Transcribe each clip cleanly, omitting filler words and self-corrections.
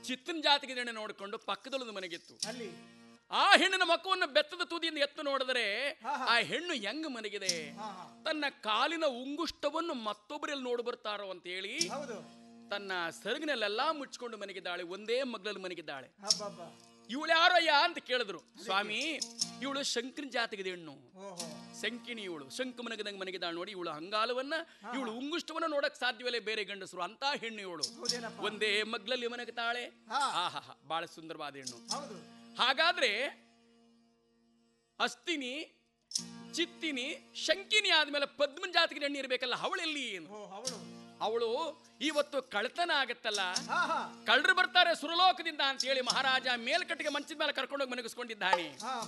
ಚಿತ್ತನ ಜಾತಿಗೆ ಹೆಣ್ಣು ನೋಡಿಕೊಂಡು ಪಕ್ಕದಲ್ಲೊಂದು ಮನೆಗಿತ್ತು. ಅಲ್ಲಿ ಆ ಹೆಣ್ಣಿನ ಮಕ್ಕವನ್ನು ಬೆತ್ತದ ತುದಿಯಿಂದ ಎತ್ತು ನೋಡಿದರೆ ಆ ಹೆಣ್ಣು ಹೆಂಗ್ ಮನೆಗಿದೆ, ತನ್ನ ಕಾಲಿನ ಉಂಗುಷ್ಟವನ್ನು ಮತ್ತೊಬ್ಬರಲ್ಲಿ ನೋಡಿ ಬರ್ತಾರೋ ಅಂತ ಹೇಳಿ ತನ್ನ ಸೆರಗಿನಲ್ಲೆಲ್ಲ ಮುಚ್ಕೊಂಡು ಮನೆಗಿದ್ದಾಳೆ. ಒಂದೇ ಮಗ್ಲಲ್ಲಿ ಮನೆಗಿದ್ದಾಳೆ. ಇವಳು ಯಾರಯ್ಯ ಅಂತ ಕೇಳಿದ್ರು. ಸ್ವಾಮಿ, ಇವಳು ಶಂಕರನ ಜಾತಿಗೆ ಹೆಣ್ಣು, ಶಂಕಿನಿ. ಇವಳು ಶಂಕು ಮನಗದಂಗೆ ಮನೆಗಿದ್ದಾಳೆ ನೋಡಿ. ಇವಳು ಅಂಗಾಲವನ್ನ, ಇವಳು ಉಂಗುಷ್ಟವನ್ನ ನೋಡಕ್ ಸಾಧ್ಯವಲ್ಲೇ ಬೇರೆ ಗಂಡಸರು. ಅಂತ ಹೆಣ್ಣು ಇವಳು. ಒಂದೇ ಮಗ್ಲಲ್ಲಿ ಮನೆಗಿದ್ದಾಳೆ. ಆಹಾ, ಬಹಳ ಸುಂದರವಾದ ಹೆಣ್ಣು. ಹಾಗಾದ್ರೆ ಅಸ್ತಿನಿ, ಚಿತ್ತಿನಿ, ಶಂಕಿನಿ ಆದ್ಮೇಲೆ ಪದ್ಮನ್ ಜಾತಿಗೆ ಹೆಣ್ಣು ಇರ್ಬೇಕಲ್ಲ, ಅವಳೆಲ್ಲಿ? ಏನು ಅವಳು ಇವತ್ತು ಕಳ್ತನ ಆಗತ್ತಲ್ಲ, ಕಳ್ಳರು ಬರ್ತಾರೆ ಸುರಲೋಕದಿಂದ ಅಂತ ಹೇಳಿ ಮಹಾರಾಜ ಮೇಲ್ಕಟ್ಟಿಗೆ ಮಂಚದ ಮೇಲೆ ಕರ್ಕೊಂಡೋಗಿ ಮನಗಿಸ್ಕೊಂಡಿದ್ದಾನೆ.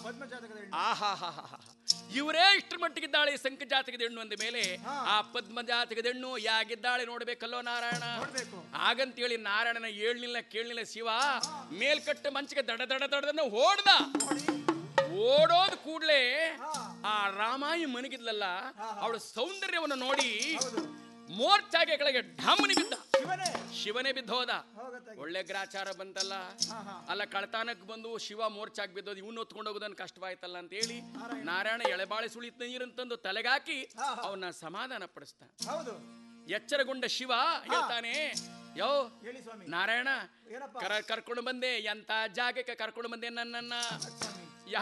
ಇವರೇ ಇಷ್ಟರ ಮಟ್ಟಿಗಿದ್ದಾಳೆ ಶಂಕ ಜಾತಕದ ಹೆಣ್ಣು ಅಂದ ಮೇಲೆ ಆ ಪದ್ಮ ಜಾತಕದ ಹೆಣ್ಣು ಯಾಗಿದ್ದಾಳೆ ನೋಡ್ಬೇಕಲ್ಲೋ ನಾರಾಯಣ. ಹಾಗಂತೇಳಿ ನಾರಾಯಣನ ಹೇಳ್ಲಿಲ್ಲ ಕೇಳಲಿಲ್ಲ ಶಿವ. ಮೇಲ್ಕಟ್ಟು ಮಂಚಿಗೆ ದಡ ದಡ ದಡದನ್ನ ಓಡ್ದ. ಓಡೋದ್ ಕೂಡ್ಲೆ ಆ ರಾಮಾಯಿ ಮನಗಿದ್ಲಲ್ಲ, ಅವಳ ಸೌಂದರ್ಯವನ್ನು ನೋಡಿ ಮೋರ್ಚಾಗೆ ಕೆಳಗೆ ಢಮ್ಮನಿ ಬಿದ್ದ. ಶಿವನೇ ಬಿದ್ದೋದ. ಒಳ್ಳೆ ಗ್ರಾಚಾರ ಬಂತಲ್ಲ. ಅಲ್ಲ, ಕಳ್ತಾನಕ್ಕೆ ಬಂದು ಶಿವ ಮೋರ್ಚಾಗ್ ಬಿದ್ದೋದು, ಇವನು ಹೊತ್ಕೊಂಡು ಹೋಗೋದನ್ನ ಕಷ್ಟವಾಯ್ತಲ್ಲ ಅಂತ ಹೇಳಿ ನಾರಾಯಣ ಎಳೆಬಾಳೆ ಸುಳಿತ ನೀರಂತಂದು ತಲೆಗಾಕಿ ಅವನ್ನ ಸಮಾಧಾನ ಪಡಿಸ್ತ. ಎಚ್ಚರಗೊಂಡ ಶಿವ ಹೇಳ್ತಾನೆ, ಯೋ ನಾರಾಯಣ, ಕರ್ಕೊಂಡು ಬಂದೆ, ಎಂತ ಜಾಗಕ್ಕೆ ಕರ್ಕೊಂಡು ಬಂದೆ ನನ್ನನ್ನ.